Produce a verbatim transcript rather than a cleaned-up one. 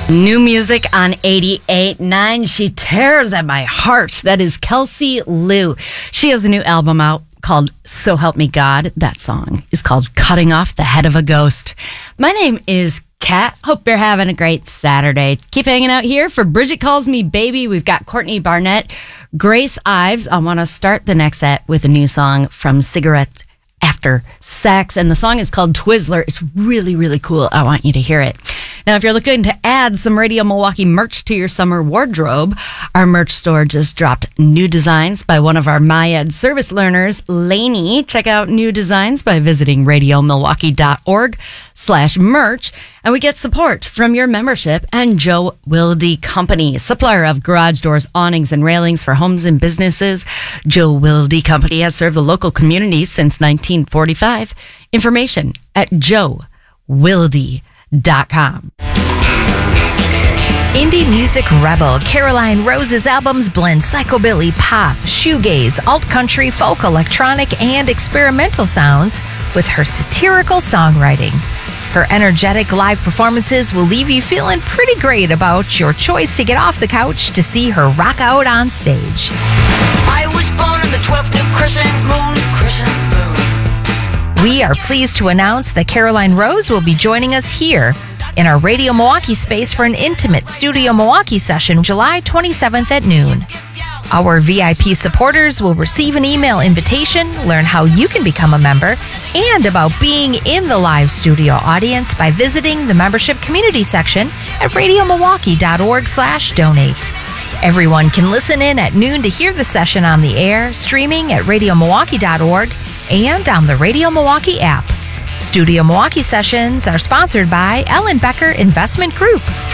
New music on eighty-eight point nine. She tears at my heart. That is Kelsey Lou. She has a new album out called So Help Me God. That song is called Cutting Off the Head of a Ghost. My name is Kat. Hope you're having a great Saturday. Keep hanging out here for Bridget Calls Me Baby. We've got Courtney Barnett, Grace Ives. I want to start the next set with a new song from Cigarette After Sex, and the song is called Twizzler. It's really, really cool. I want you to hear it. Now, if you're looking to add some Radio Milwaukee merch to your summer wardrobe, our merch store just dropped new designs by one of our MyEd service learners, Lainey. Check out new designs by visiting radiomilwaukee.org slash merch. And we get support from your membership and Joe Wilde Company, supplier of garage doors, awnings, and railings for homes and businesses. Joe Wilde Company has served the local community since nineteen forty-five. Information at joe wilde dot com. Indie music rebel Caroline Rose's albums blend psychobilly, pop, shoegaze, alt-country, folk, electronic, and experimental sounds with her satirical songwriting. Her energetic live performances will leave you feeling pretty great about your choice to get off the couch to see her rock out on stage. I was born on the twelfth new crescent moon, crescent moon. We are pleased to announce that Caroline Rose will be joining us here in our Radio Milwaukee space for an intimate Studio Milwaukee session July twenty-seventh at noon. Our V I P supporters will receive an email invitation, learn how you can become a member, and about being in the live studio audience by visiting the membership community section at radiomilwaukee.org slash donate. Everyone can listen in at noon to hear the session on the air, streaming at radiomilwaukee dot org and on the Radio Milwaukee app. Studio Milwaukee sessions are sponsored by Ellen Becker Investment Group.